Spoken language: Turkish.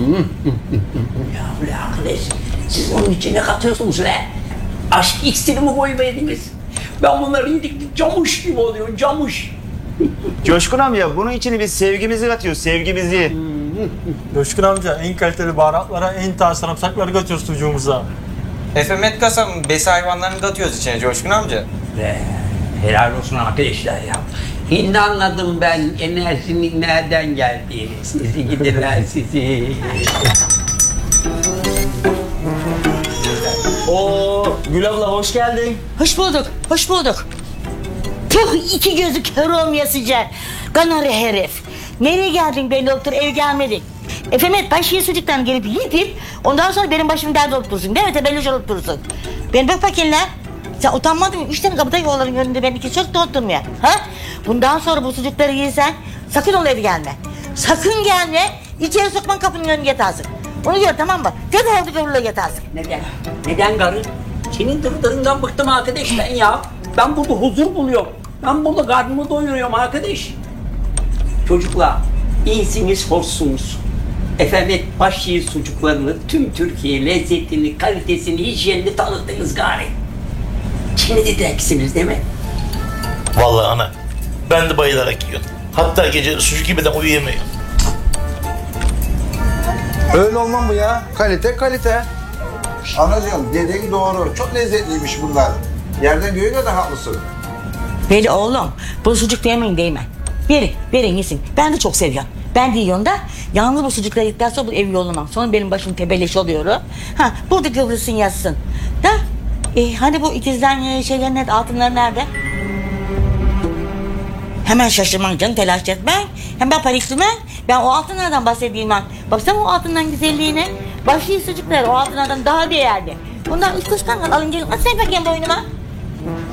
Ya ulan arkadaş, siz onun içine katıyorsunuz lan. Aşk iksiri mi koyuverdiniz? Ben bunları yedikçe camuş gibi oluyor, camuş. Coşkun amca bunun içine biz sevgimizi katıyoruz, sevgimizi. Coşkun amca en kaliteli baharatlara, en taze sarımsakları katıyoruz sucuğumuza. Efemet kasabın besi hayvanlarını katıyoruz içine Coşkun amca. Helal olsun arkadaşlar ya. Şimdi anladım ben enerjinin nereden geldiğini. Sizi gidiler sizi. Oo, Gül abla hoş geldin. Hoş bulduk, hoş bulduk. Puh, iki gözü kör olmayasıca. Kanarya herif. Nereye geldin be doktor, ev gelmedik. Efemet, ben şiir sucuktan gelip yiyip, ondan sonra benim başım dert olup dursun, değil mi? Tebelloş olup dursun. Ben bak bakayım lan. Sen utanmadın mı? 3 tane kapıda yolların önünde beni iki çok dondurmuyor. Ha? Bundan sonra bu sucukları yiysen, sakın ol eve gelme. Sakın gelme, içeri sokman kapının önüne yatarsın. Onu gör, tamam mı? Tedavide görürle yatarsın. Neden? Neden karı? Senin dırdırından bıktım arkadaş ben ya. Ben burada huzur buluyorum. Ben burada karnımı doyuruyorum arkadaş. Çocuklar, iyisiniz, hoşsunuz. Efendim, başşehir sucuklarını, tüm Türkiye lezzetini, kalitesini, hijyenini tanıttınız gari. Şimdi dediksiniz değil mi? Vallahi ana, ben de bayılarak yiyorum. Hatta gece sucuk yemeden uyuyamıyorum. Öyle olmam bu ya. Kalite kalite. Anacığım dediğin doğru. Çok lezzetliymiş bunlar. Yerden göğe kadar haklısın. Veli oğlum, bu sucuk yemeyin değil mi? Verin yesin. Ben de çok seviyorum. Ben de yiyorum da, yalnız bu sucukları yedikten sonra bu ev yollamam. Sonra benim başım tebelleş oluyor. Ha, burada kıvrılsın yatsın. Da, hani bu ikizler şeyler nerede, altınlar nerede? Hemen şaşırman canım, telaş etmen. Hemen paniklemen. Ben o altınlardan bahsedeyim ben. Baksana o altından güzelliğine. Başlı sucuklar o altınlardan daha değerli. Bundan üç kuş kangal alın gelin. At sen bakayım boynuma.